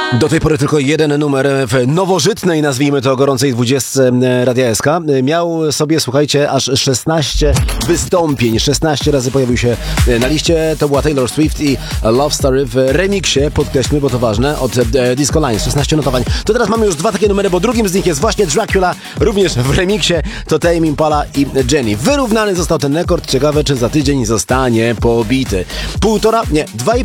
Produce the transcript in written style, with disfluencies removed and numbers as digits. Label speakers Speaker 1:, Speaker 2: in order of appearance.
Speaker 1: Do tej pory tylko jeden numer w nowożytnej, nazwijmy to, gorącej 20 Radia SK. Miał sobie, słuchajcie, aż 16 wystąpień. 16 razy pojawił się na liście. To była Taylor Swift i Love Story w remiksie, podkreślmy, bo to ważne, od Disco Lines. 16 notowań. To teraz mamy już dwa takie numery, bo drugim z nich jest właśnie Dracula, również w remiksie. To Tame Impala i Jenny. Wyrównany został ten rekord. Ciekawe, czy za tydzień zostanie pobity. 2,5